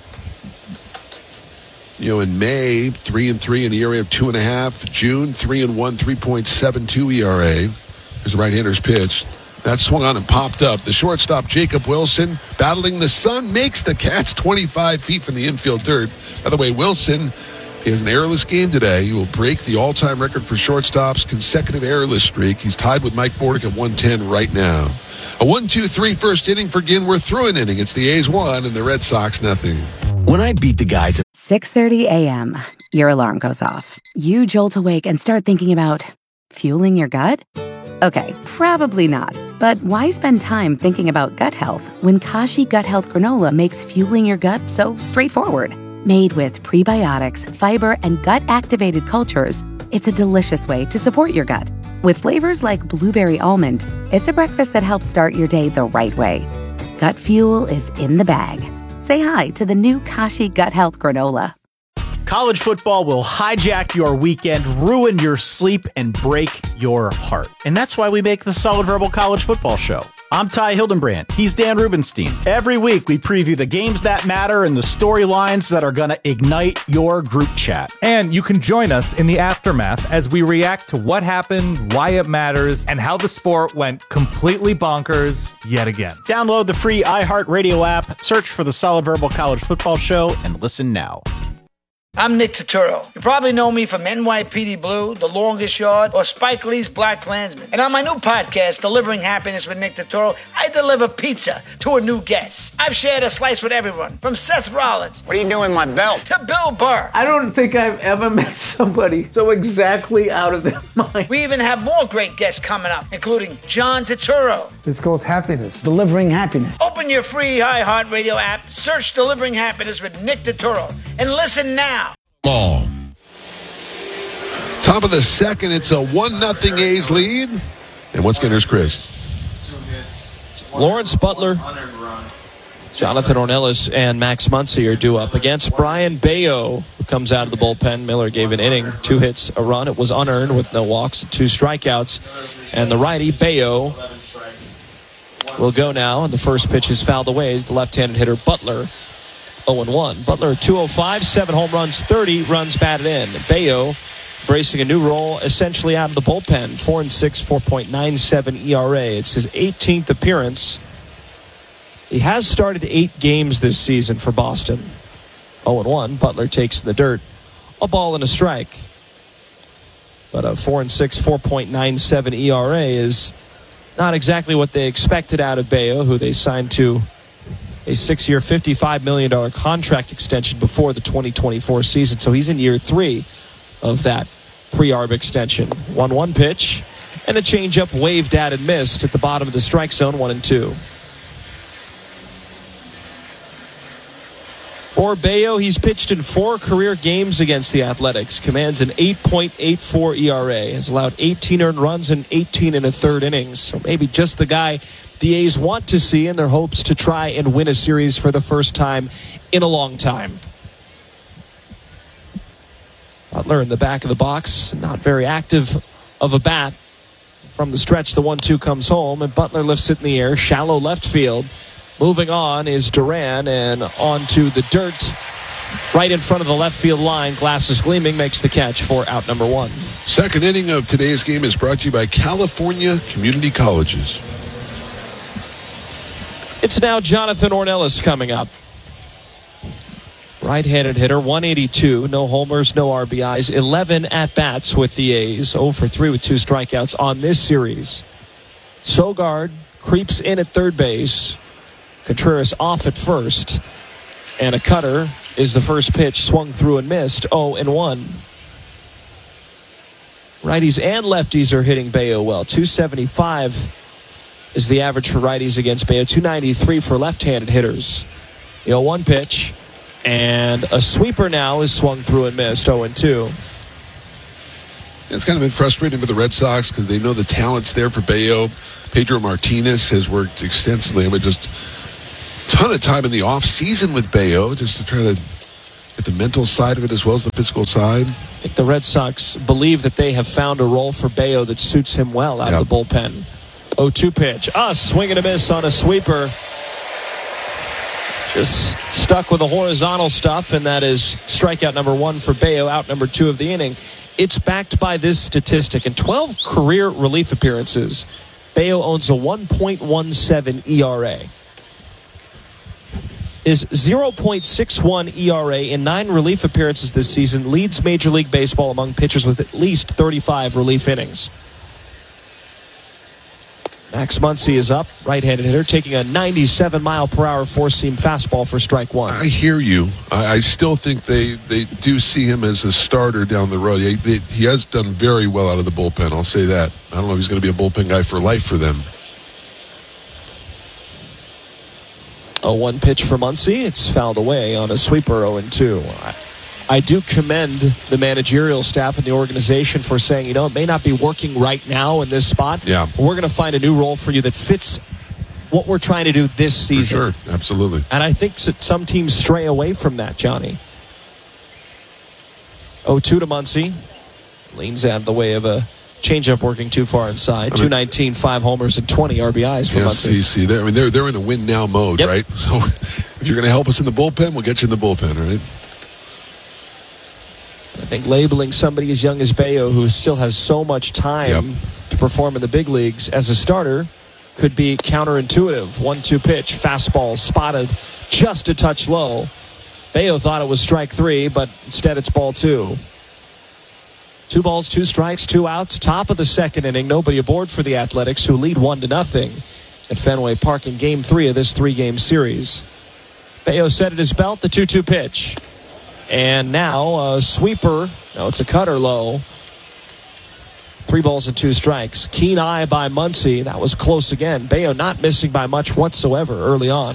You know, in May, three and three, an E R A of two and a half. June, three and one, three point seven two E R A. There's the right-hander's pitch. That swung on and popped up. The shortstop, Jacob Wilson, battling the sun, makes the catch twenty-five feet from the infield dirt. By the way, Wilson is an errorless game today. He will break the all-time record for shortstops, consecutive errorless streak. He's tied with Mike Bordick at one ten right now. A one two three first inning for Ginn. We're through an inning. It's the A's one and the Red Sox nothing. When I beat the guys at six thirty a.m., your alarm goes off. You jolt awake and start thinking about fueling your gut? Okay, probably not. But why spend time thinking about gut health when Kashi Gut Health Granola makes fueling your gut so straightforward? Made with prebiotics, fiber, and gut-activated cultures, it's a delicious way to support your gut. With flavors like blueberry almond, it's a breakfast that helps start your day the right way. Gut fuel is in the bag. Say hi to the new Kashi Gut Health Granola. College football will hijack your weekend, ruin your sleep, and break your heart. And that's why we make the Solid Verbal College Football Show. I'm Ty Hildenbrand. He's Dan Rubenstein. Every week, we preview the games that matter and the storylines that are going to ignite your group chat. And you can join us in the aftermath as we react to what happened, why it matters, and how the sport went completely bonkers yet again. Download the free iHeartRadio app, search for the Solid Verbal College Football Show, and listen now. I'm Nick Turturro. You probably know me from N Y P D Blue, The Longest Yard, or Spike Lee's Black Klansman. And on my new podcast, Delivering Happiness with Nick Turturro, I deliver pizza to a new guest. I've shared a slice with everyone, from Seth Rollins. What are you doing with my belt? To Bill Burr. I don't think I've ever met somebody so exactly out of their mind. We even have more great guests coming up, including John Turturro. It's called happiness, delivering happiness. Open your free iHeartRadio app, search Delivering Happiness with Nick Turturro, and listen now. Ball. Top of the second, it's a one nothing A's lead. And what's Skinner's Chris? Lawrence Butler, Jonathan Ornelas, and Max Muncy are due up against Brian Bayo, who comes out of the bullpen. Miller gave an inning, two hits, a run. It was unearned with no walks, two strikeouts. And the righty, Bayo, will go now. And the first pitch is fouled away. The left-handed hitter, Butler, oh and one. Butler, two oh five, seven home runs, thirty runs batted in. Bayo bracing a new role essentially out of the bullpen. four and six, four point nine seven E R A. It's his eighteenth appearance. He has started eight games this season for Boston. oh and one. Butler takes in the dirt. A ball and a strike. But a four and six, four point nine seven E R A is not exactly what they expected out of Bayo, who they signed to a six-year, fifty-five million dollars contract extension before the twenty twenty-four season. So he's in year three of that pre-arb extension. one one pitch and a changeup waved at and missed at the bottom of the strike zone, one and two. For Bayo, he's pitched in four career games against the Athletics, commands an eight point eight four E R A, has allowed eighteen earned runs and eighteen and a third innings. So maybe just the guy the A's want to see in their hopes to try and win a series for the first time in a long time. Butler in the back of the box, not very active of a bat. From the stretch, the one two comes home, and Butler lifts it in the air, shallow left field. Moving on is Duran, and onto the dirt right in front of the left field line. Glasses gleaming, makes the catch for out number one. Second inning of today's game is brought to you by California Community Colleges. It's now Jonathan Ornelas coming up. Right-handed hitter, one eighty-two, no homers, no R B Is, eleven at-bats with the A's, oh for three with two strikeouts on this series. Sogard creeps in at third base. Contreras off at first. And a cutter is the first pitch, swung through and missed, oh and one. Righties and lefties are hitting Bayo well. two seventy-five is the average for righties against Bayo. two ninety-three for left-handed hitters. The oh one pitch. And a sweeper now is swung through and missed. oh and two. It's kind of been frustrating for the Red Sox because they know the talent's there for Bayo. Pedro Martinez has worked extensively. I mean, just a ton of time in the off season with Bayo just to try to get the mental side of it as well as the physical side. I think the Red Sox believe that they have found a role for Bayo that suits him well out yep. of the bullpen. oh two pitch. A swing and a miss on a sweeper. Just stuck with the horizontal stuff, and that is strikeout number one for Bayo, out number two of the inning. It's backed by this statistic. In twelve career relief appearances, Bayo owns a one point one seven E R A. His zero point six one E R A in nine relief appearances this season leads Major League Baseball among pitchers with at least thirty-five relief innings. Max Muncy is up, right-handed hitter, taking a ninety-seven mile per hour four-seam fastball for strike one. I hear you. I, I still think they, they do see him as a starter down the road. He, they, he has done very well out of the bullpen, I'll say that. I don't know if he's going to be a bullpen guy for life for them. oh one pitch for Muncy. It's fouled away on a sweeper. oh and two. I, I do commend the managerial staff and the organization for saying, you know, it may not be working right now in this spot. Yeah. But we're going to find a new role for you that fits what we're trying to do this season. For sure. Absolutely. And I think that some teams stray away from that, Johnny. oh two to Muncy. Leans out of the way of a changeup working too far inside. I mean, two nineteen, five homers, and twenty R B Is for yes, Muncy. See, see, they're, I mean, they're, they're in a win-now mode, yep. right? So if you're going to help us in the bullpen, we'll get you in the bullpen, right? I think labeling somebody as young as Bayo, who still has so much time yep. to perform in the big leagues as a starter, could be counterintuitive. one two pitch, fastball spotted just a touch low. Bayo thought it was strike three, but instead it's ball two. Two balls, two strikes, two outs. Top of the second inning. Nobody aboard for the Athletics, who lead one to nothing at Fenway Park in game three of this three-game series. Bayo set at his belt, the two two pitch. And now a sweeper. No, it's a cutter low. Three balls and two strikes. Keen eye by Muncy. That was close again. Bayo not missing by much whatsoever early on.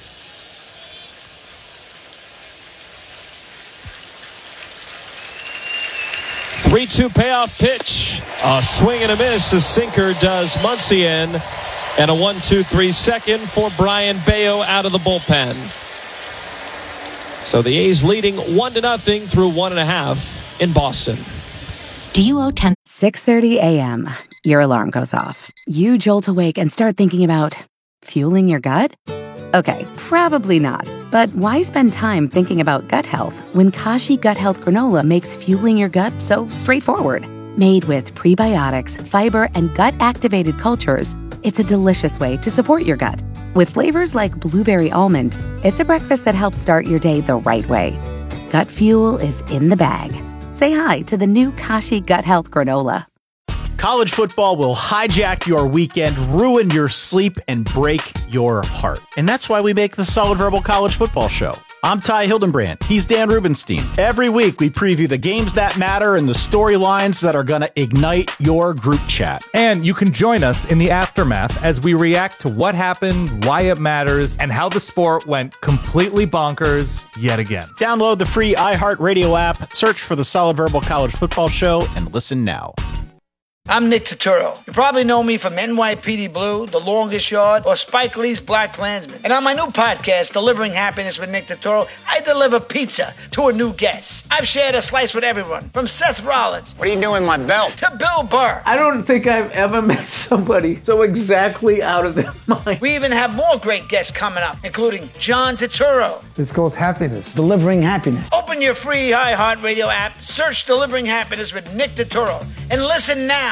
three two payoff pitch. A swing and a miss. A sinker does Muncy in. And a one two three second for Brayan Bayo out of the bullpen. So the A's leading one to nothing through one and a half in Boston. Do you owe ten? six thirty a.m. Your alarm goes off. You jolt awake and start thinking about fueling your gut? Okay, probably not. But why spend time thinking about gut health when Kashi Gut Health Granola makes fueling your gut so straightforward? Made with prebiotics, fiber, and gut-activated cultures, it's a delicious way to support your gut. With flavors like blueberry almond, it's a breakfast that helps start your day the right way. Gut fuel is in the bag. Say hi to the new Kashi Gut Health Granola. College football will hijack your weekend, ruin your sleep, and break your heart. And that's why we make the Solid Verbal College Football Show. I'm Ty Hildenbrand. He's Dan Rubenstein. Every week, we preview the games that matter and the storylines that are going to ignite your group chat. And you can join us in the aftermath as we react to what happened, why it matters, and how the sport went completely bonkers yet again. Download the free iHeartRadio app, search for the Solid Verbal College Football Show, and listen now. I'm Nick Turturro. You probably know me from N Y P D Blue, The Longest Yard, or Spike Lee's Black Klansman. And on my new podcast, Delivering Happiness with Nick Turturro, I deliver pizza to a new guest. I've shared a slice with everyone, from Seth Rollins. What are you doing with my belt? To Bill Burr. I don't think I've ever met somebody so exactly out of their mind. We even have more great guests coming up, including John Turturro. It's called happiness. Delivering happiness. Open your free iHeartRadio app, search Delivering Happiness with Nick Turturro, and listen now.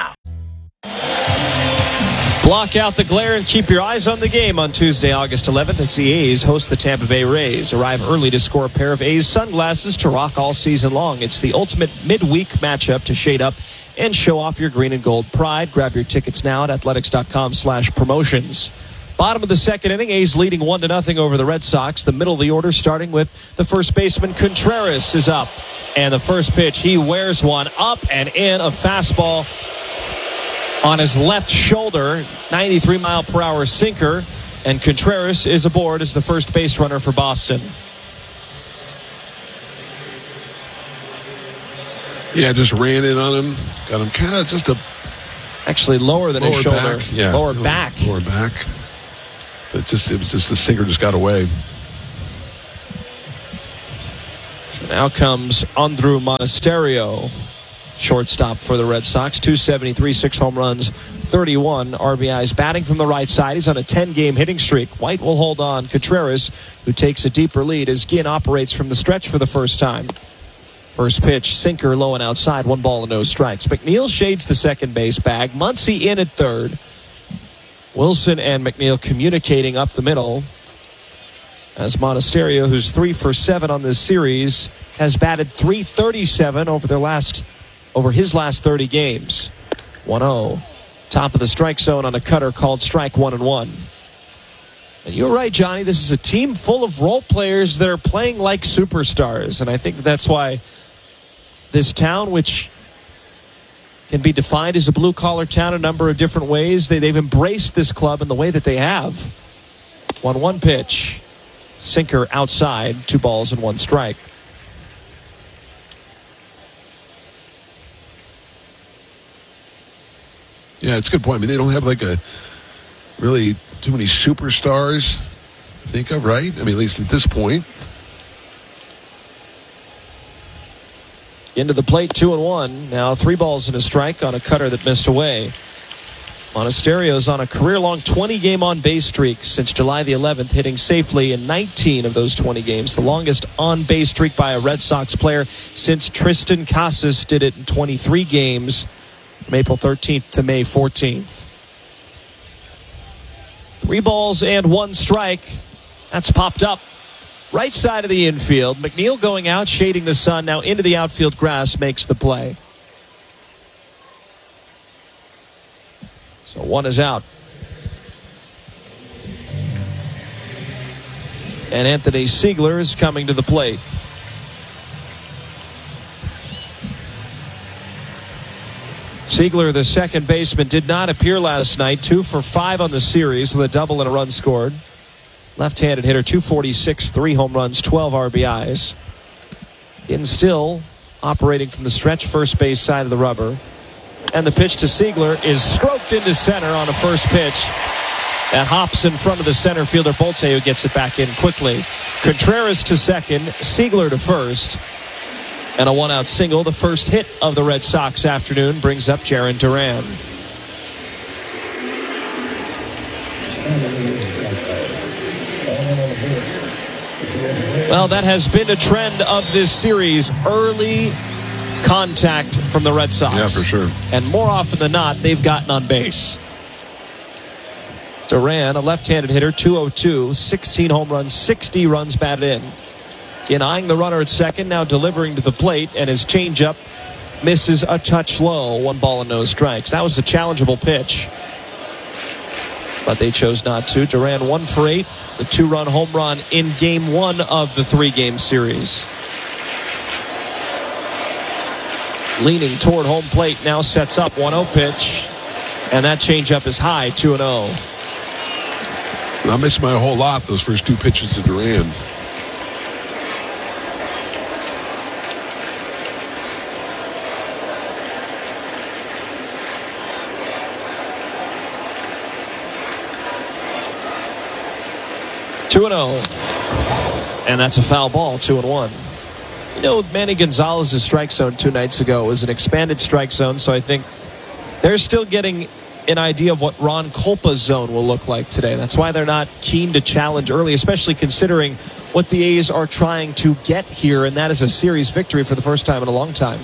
Block out the glare and keep your eyes on the game on Tuesday, August eleventh. It's the A's host the Tampa Bay Rays. Arrive early to score a pair of A's sunglasses to rock all season long. It's the ultimate midweek matchup to shade up and show off your green and gold pride. Grab your tickets now at athletics.com slash promotions. Bottom of the second inning, A's leading one to nothing over the Red Sox. The middle of the order starting with the first baseman, Contreras, is up. And the first pitch, he wears one up and in, a fastball on his left shoulder, ninety-three mile per hour sinker, and Contreras is aboard as the first base runner for Boston. Yeah, just ran in on him. Got him kind of just a... Actually lower than lower his shoulder. Back. Yeah. Lower back. Lower back. But just it was just the sinker just got away. So now comes Andrew Monasterio, shortstop for the Red Sox. two seventy-three, six home runs, thirty-one R B Is. Batting from the right side. He's on a ten-game hitting streak. White will hold on. Contreras, who takes a deeper lead as Ginn operates from the stretch for the first time. First pitch, sinker low and outside, one ball and no strikes. McNeil shades the second base bag. Muncy in at third. Wilson and McNeil communicating up the middle. As Monasterio, who's three for seven on this series, has batted three thirty-seven over their last, over his last thirty games. one oh. Top of the strike zone on a cutter called strike one and one. And you're right, Johnny. This is a team full of role players that are playing like superstars. And I think that's why this town, which can be defined as a blue-collar town a number of different ways, they, they've embraced this club in the way that they have. one one pitch. Sinker outside. Two balls and one strike. Yeah, it's a good point. I mean, they don't have like a really too many superstars to think of, right? I mean, at least at this point. Into the plate, two and one. Now three balls and a strike on a cutter that missed away. Monasterio's on a career-long twenty-game on-base streak since July the eleventh, hitting safely in nineteen of those twenty games. The longest on-base streak by a Red Sox player since Tristan Casas did it in twenty-three games from April thirteenth to May fourteenth. Three balls and one strike. That's popped up. Right side of the infield. McNeil going out, shading the sun. Now into the outfield grass, makes the play. So one is out. And Anthony Siegler is coming to the plate. Siegler, the second baseman, did not appear last night. Two for five on the series with a double and a run scored. Left-handed hitter, two forty-six, three home runs, twelve R B Is. In still operating from the stretch first base side of the rubber. And the pitch to Siegler is stroked into center on a first pitch. That hops in front of the center fielder, Bolte, who gets it back in quickly. Contreras to second, Siegler to first. And a one-out single, the first hit of the Red Sox afternoon, brings up Jarren Duran. Well, that has been a trend of this series. Early contact from the Red Sox. Yeah, for sure. And more often than not, they've gotten on base. Duran, a left-handed hitter, two oh two, sixteen home runs, sixty runs batted in. In eyeing the runner at second, now delivering to the plate, and his changeup misses a touch low. One ball and no strikes. That was a challengeable pitch, but they chose not to. Duran one for eight, the two-run home run in game one of the three-game series. Leaning toward home plate, now sets up one oh pitch, and that changeup is high, two and oh. I missed my whole lot those first two pitches to Duran. two and oh. And that's a foul ball, two and one. You know, Manny Gonzalez's strike zone two nights ago was an expanded strike zone, so I think they're still getting an idea of what Ron Kolpa's zone will look like today. That's why they're not keen to challenge early, especially considering what the A's are trying to get here, and that is a series victory for the first time in a long time.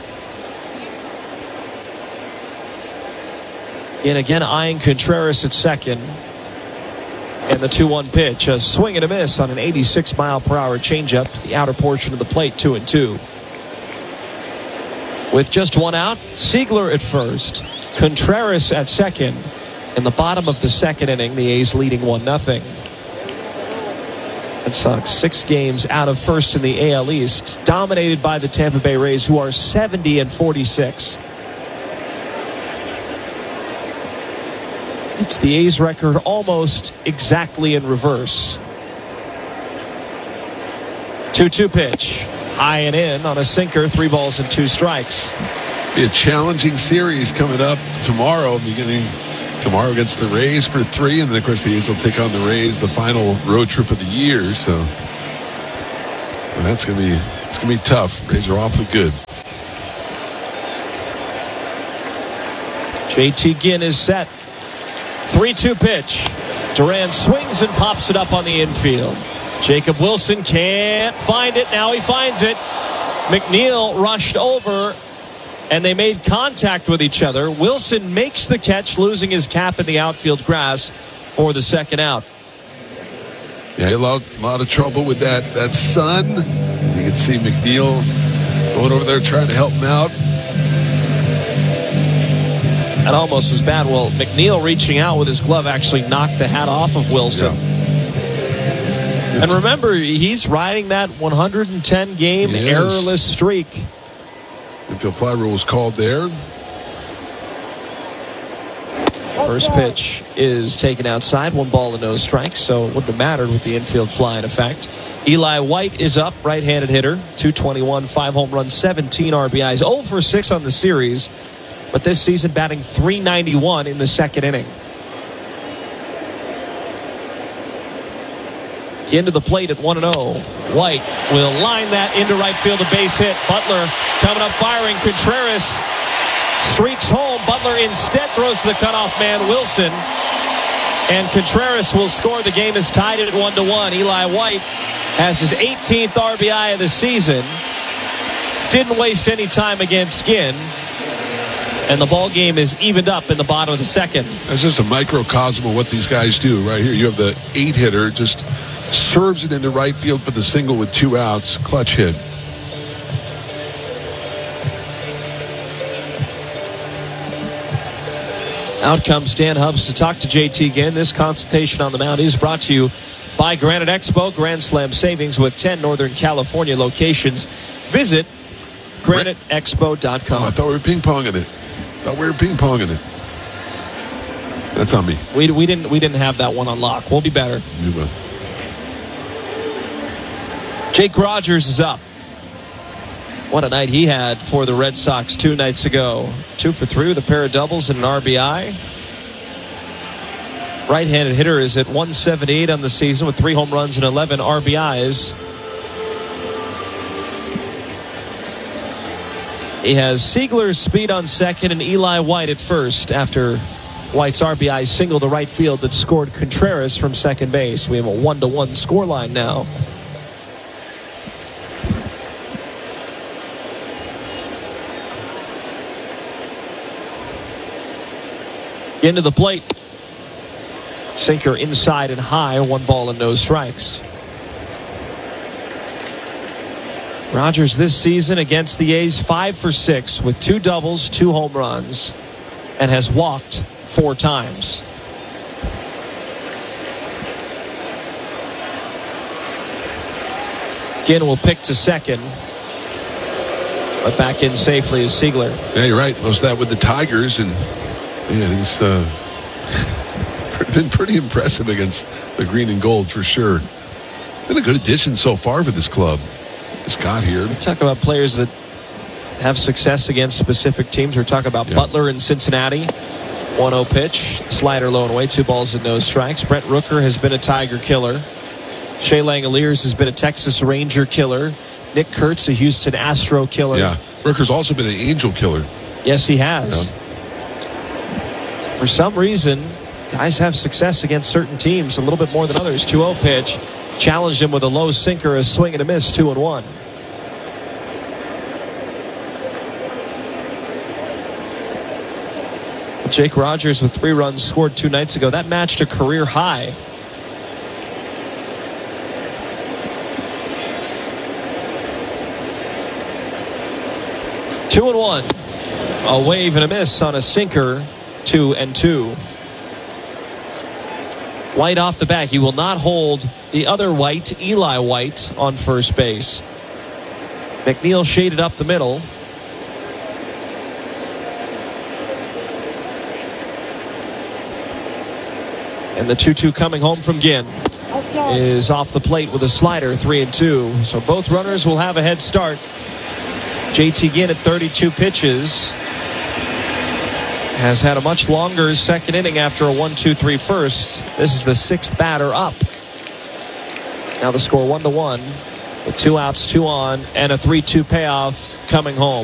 And again, eyeing Contreras at second. And the two one pitch, a swing and a miss on an eighty-six mile per hour changeup to the outer portion of the plate, two and two. With just one out, Siegler at first, Contreras at second. In the bottom of the second inning, the A's leading one nothing. Red Sox six games out of first in the A L East, dominated by the Tampa Bay Rays, who are seventy and forty-six. It's the A's record almost exactly in reverse. two two pitch. High and in on a sinker. Three balls and two strikes. Be a challenging series coming up tomorrow, beginning tomorrow against the Rays for three. And then, of course, the A's will take on the Rays, the final road trip of the year. So well, that's going to be it's going to be tough. Rays are awfully good. J T Ginn is set. three two pitch. Duran swings and pops it up on the infield. Jacob Wilson can't find it. Now he finds it. McNeil rushed over, and they made contact with each other. Wilson makes the catch, losing his cap in the outfield grass for the second out. Yeah, a lot, a lot of trouble with that, that sun. You can see McNeil going over there trying to help him out. That almost was bad. Well, McNeil reaching out with his glove actually knocked the hat off of Wilson. Yeah. And remember, he's riding that one hundred ten game errorless streak. Infield fly rule was called there. First pitch is taken outside. One ball and no strikes, so it wouldn't have mattered with the infield fly in effect. Eli White is up, right-handed hitter. two twenty-one, five home runs, seventeen R B Is. oh for six on the series, but this season batting three ninety-one in the second inning. Into the plate at one and oh. White will line that into right field, a base hit. Butler coming up firing. Contreras streaks home. Butler instead throws to the cutoff man, Wilson. And Contreras will score. The game is tied at one to one. Eli White has his eighteenth R B I of the season. Didn't waste any time against Ginn. And the ball game is evened up in the bottom of the second. That's just a microcosm of what these guys do. Right here, you have the eight hitter just serves it into right field for the single with two outs. Clutch hit. Out comes Dan Hubbs to talk to J T Ginn. This consultation on the mound is brought to you by Granite Expo. Grand Slam savings with ten Northern California locations. Visit granite expo dot com. Oh, I thought we were ping-ponging it. I thought we were ping-ponging it. That's on me. We, we, didn't, we didn't have that one on lock. We'll be better. We will. Jake Rogers is up. What a night he had for the Red Sox two nights ago. Two for three with a pair of doubles and an R B I. Right-handed hitter is at one seventy-eight on the season with three home runs and eleven R B Is. He has Siegler's speed on second and Eli White at first after White's R B I single to right field that scored Contreras from second base. We have a one to one scoreline now. Into the plate. Sinker inside and high. One ball and no strikes. Rogers this season against the A's five for six with two doubles, two home runs, and has walked four times. Ginn will pick to second, but back in safely is Siegler. Yeah, you're right. Most of that with the Tigers, and man, he's uh, been pretty impressive against the green and gold for sure. Been a good addition so far for this club. Just got here. We talk about players that have success against specific teams. We're talking about yeah. Butler in Cincinnati. one oh pitch. Slider low and away. Two balls and no strikes. Brent Rooker has been a Tiger killer. Shea Langoliers has been a Texas Ranger killer. Nick Kurtz, a Houston Astro killer. Yeah. Rooker's also been an Angel killer. Yes, he has. Yeah. So for some reason, guys have success against certain teams a little bit more than others. two oh pitch. Challenged him with a low sinker, a swing and a miss, two and one. Jake Rogers with three runs scored two nights ago. That matched a career high. Two and one. A wave and a miss on a sinker, two and two. White off the bat. He will not hold the other White, Eli White, on first base. McNeil shaded up the middle. And the two two coming home from Ginn is off the plate with a slider, three and two. So both runners will have a head start. J T Ginn at thirty-two pitches has had a much longer second inning after a one two three first. This is the sixth batter up. Now the score one to one with two outs, two on, and a three two payoff coming home.